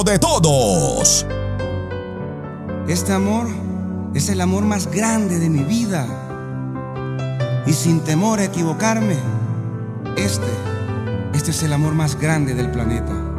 de todos. Este amor es el amor más grande de mi vida. Y sin temor a equivocarme, este es el amor más grande del planeta.